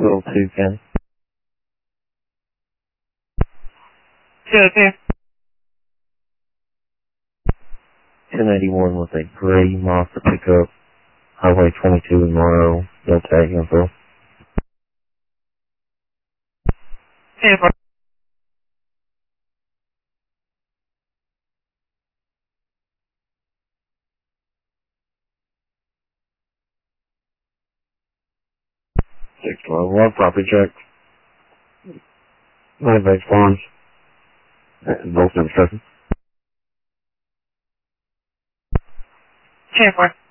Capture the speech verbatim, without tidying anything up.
Little two, Ken. Good, okay. ten eighty-one with a gray Mazda pickup. Highway twenty-two in Morrow. No tag info. ten four. six twelve. Log property check. Nine base farms. Both construction. ten four.